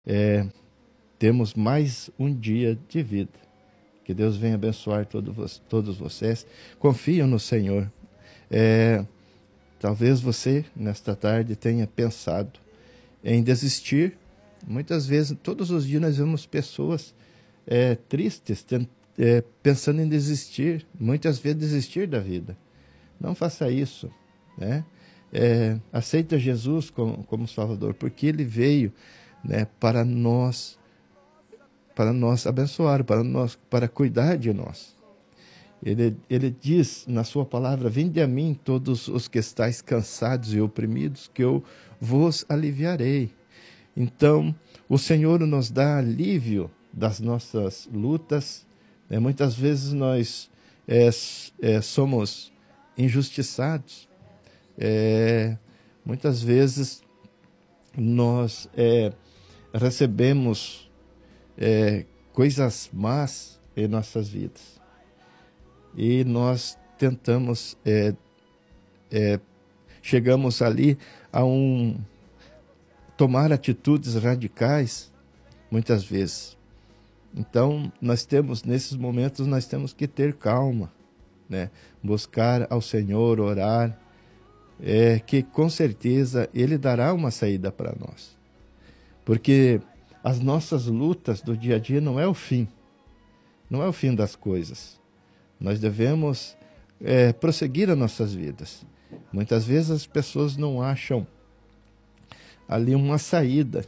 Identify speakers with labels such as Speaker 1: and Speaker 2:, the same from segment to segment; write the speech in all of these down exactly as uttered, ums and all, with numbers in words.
Speaker 1: é, temos mais um dia de vida. Que Deus venha abençoar todo, todos vocês. Confiam no Senhor. É, talvez você, nesta tarde, tenha pensado em desistir. Muitas vezes, todos os dias, nós vemos pessoas é, tristes, tem, é, pensando em desistir. Muitas vezes, desistir da vida. Não faça isso, né? É, aceita Jesus como, como Salvador, porque Ele veio, né, para nós, para nós abençoar, para nós, para cuidar de nós. Ele, ele diz na sua palavra: vinde a mim todos os que estáis cansados e oprimidos, que eu vos aliviarei. Então, o Senhor nos dá alívio das nossas lutas, né? Muitas vezes nós é, é, somos injustiçados. É, muitas vezes nós é, recebemos é, coisas más em nossas vidas e nós tentamos, é, é, chegamos ali a um tomar atitudes radicais muitas vezes. Então nós temos, nesses momentos nós temos que ter calma, né? Buscar ao Senhor, orar, é, que com certeza Ele dará uma saída para nós. Porque as nossas lutas do dia a dia não é o fim. Não é o fim das coisas. Nós devemos é, prosseguir as nossas vidas. Muitas vezes as pessoas não acham ali uma saída.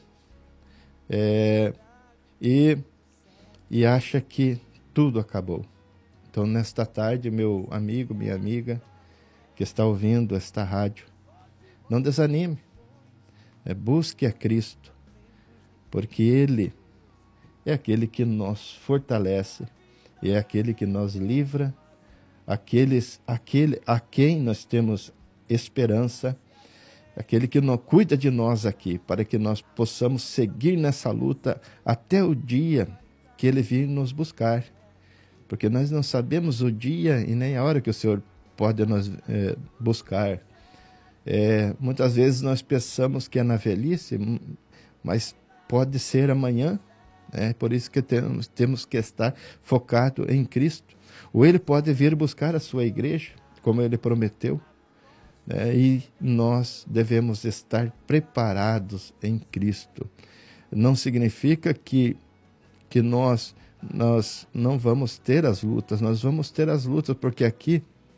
Speaker 1: É, e, e acha que tudo acabou. Então, nesta tarde, meu amigo, minha amiga, que está ouvindo esta rádio, não desanime, é, busque a Cristo, porque Ele é aquele que nos fortalece, e é aquele que nos livra, aqueles, aquele a quem nós temos esperança, aquele que não cuida de nós aqui, para que nós possamos seguir nessa luta até o dia que Ele vir nos buscar, porque nós não sabemos o dia e nem a hora que o Senhor pode nos é, buscar. É, muitas vezes nós pensamos que é na velhice, mas pode ser amanhã. É por isso que temos, temos que estar focado em Cristo. Ou Ele pode vir buscar a sua igreja, como Ele prometeu, né? E nós devemos estar preparados em Cristo. Não significa que, que nós, nós não vamos ter as lutas, nós vamos ter as lutas, porque aqui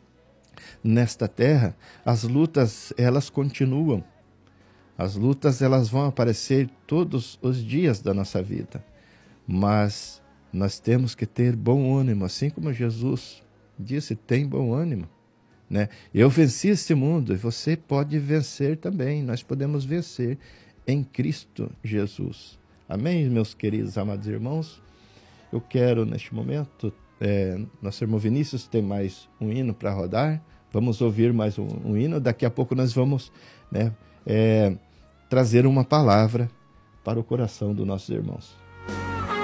Speaker 1: nesta terra, as lutas, elas continuam. As lutas, elas vão aparecer todos os dias da nossa vida. Mas nós temos que ter bom ânimo, assim como Jesus disse, tem bom ânimo, né? Eu venci este mundo e você pode vencer também. Nós podemos vencer em Cristo Jesus. Amém, meus queridos, amados irmãos? Eu quero, neste momento, é, nosso irmão Vinícius tem mais um hino para rodar. Vamos ouvir mais um, um hino. Daqui a pouco nós vamos, né, é, trazer uma palavra para o coração dos nossos irmãos.